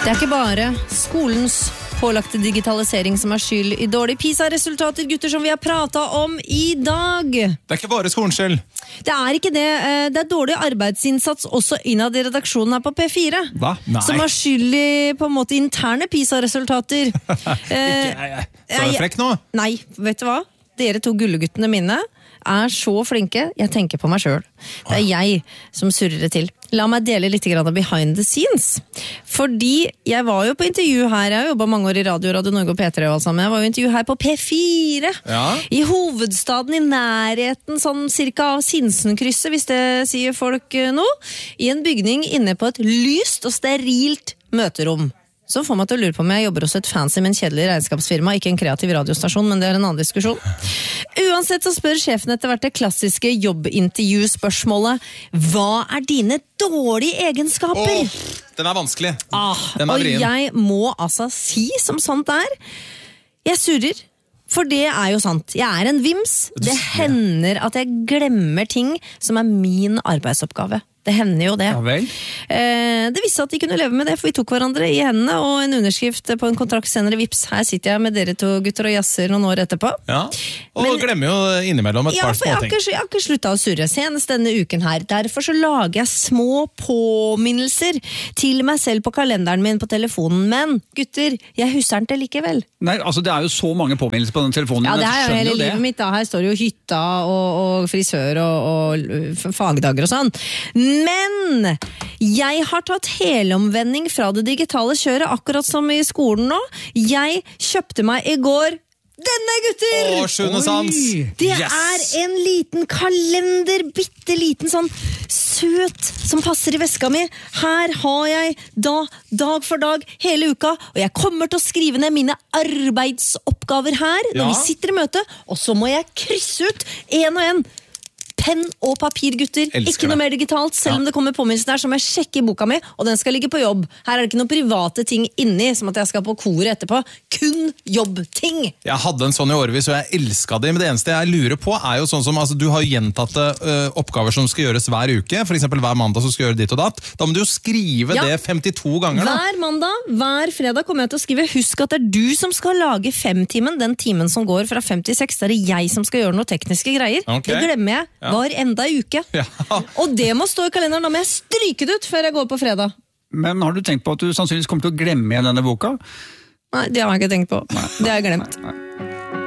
Det er ikke bare skolens pålagte digitalisering som er skyld i dårlige PISA-resultater, gutter, som vi har pratet om i dag. Det er ikke bare skolens skyld. Det er ikke det. Det er dårlig arbeidsinnsats også innad i redaksjonen her på P4. Hva? Nei. Som har skyld i på en måte interne PISA-resultater. Så er det frekk nå? Nei, vet du hva? Dere to gulleguttene mine er så flinke. Jeg tenker på meg selv. Det er jeg som surrer det til. La meg dele litt grann av behind the scenes. Fordi jeg var jo på intervju her, jeg har jobbet mange år i Radio Norge og P3 og alt sammen. Jeg var jo intervju her på P4. Ja. I hovedstaden, i nærheten, sånn cirka av Sinsenkrysset, hvis det sier folk nå. I en bygning inne på et lyst og sterilt møterom. Så får meg til å lure på om jeg jobber hos et fancy, men kjedelig regnskapsfirma, ikke en kreativ radiostasjon, men det er en annen diskusjon. Uansett så spør sjefen etter hvert det klassiske jobbintervjuspørsmålet: hva er dine dårlige egenskaper? Den er vanskelig. Den er Og vrien. jeg må altså si som sant er, jeg surrer. For det er jo sant. Jeg er en vims. Det hender at jeg glemmer ting som er min arbeidsoppgave. Det hender jo det. Ja vel. Det visste at de kunne leve med det, for vi tok hverandre i hendene, og en underskrift på en kontrakt senere, vips. Her sitter jeg med dere to gutter og jazzer noen år etterpå. Ja, og glemmer jo innimellom et Ja, par for jeg små har ting. ikke sluttet å surre senest denne uken her. Derfor så lager jeg små påminnelser til meg selv på kalenderen min på telefonen. Men gutter, jeg husker den til likevel. Nei, altså det er jo så mange påminnelser på den telefonen. Ja, det jeg er jo skjønner hele det. livet mitt da. Her står jo hytta og frisør og fagdager og sånn. Men jeg har tatt helomvending fra det digitale kjøret, akkurat som i skolen nå. Jeg kjøpte meg i går denne, gutter! Sjuende sans! Det Yes! er en liten kalender, bitte liten sånn søt, som passer i veska mi. Her har jeg dag for dag hele uka, og jeg kommer til å skrive ned mine arbeidsoppgaver her når Ja. vi sitter i møte, og så må jeg krysse ut en og en. Penn og papir, gutter. Elsker Ikke noe det. mer digitalt. Selv om det kommer påminnelser der, så må jeg sjekke i boka mi, og den skal ligge på jobb. Her er det ikke noen private ting inni, som at jeg skal på koret etterpå. Kun jobbting. Jeg hadde en sånn i årevis, og jeg elsket det, men det eneste jeg lurer på er jo sånn som, altså, du har jo gjentatte oppgaver som skal gjøres hver uke, for eksempel hver mandag så skal gjøre ditt og datt. Da må du jo skrive Ja. det 52 ganger da. Hver mandag, hver fredag kommer jeg til å skrive: husk at det er du som skal lage 5-timen, den timen som går fra 5 til 6. Det er jeg som skal gjøre noe tekniske greier. Ok. Det glemmer jeg hver enda uke. Ja. Og det må stå i kalenderen. Da må jeg stryke det ut før jeg går på fredag. Men har du tenkt på at du sannsynligvis kommer til å glemme igjen denne boka? Nei, det har jeg ikke tenkt på. Det har jeg glemt. Nei.